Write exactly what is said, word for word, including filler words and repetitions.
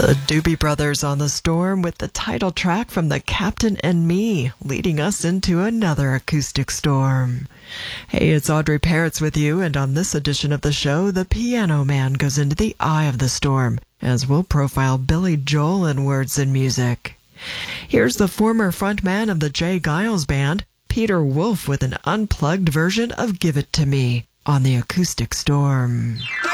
The Doobie Brothers on the Storm with the title track from The Captain and Me, leading us into another acoustic storm. Hey, it's Audrey Parrots with you, and on this edition of the show, the Piano Man goes into the eye of the storm, as we'll profile Billy Joel in Words and Music. Here's the former frontman of the Jay Giles Band, Peter Wolf, with an unplugged version of Give It To Me on the Acoustic Storm.